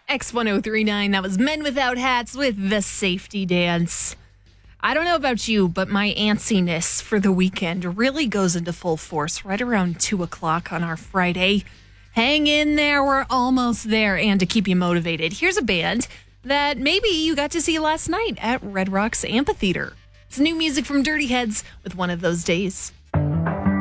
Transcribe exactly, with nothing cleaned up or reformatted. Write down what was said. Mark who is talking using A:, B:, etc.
A: X ten thirty-nine, that was Men Without Hats with The Safety Dance. I don't know about you, but my antsiness for the weekend really goes into full force right around two o'clock on our Friday. Hang in there, we're almost there. And to keep you motivated, here's a band that maybe you got to see last night at Red Rocks Amphitheater. It's new music from Dirty Heads with One of Those Days.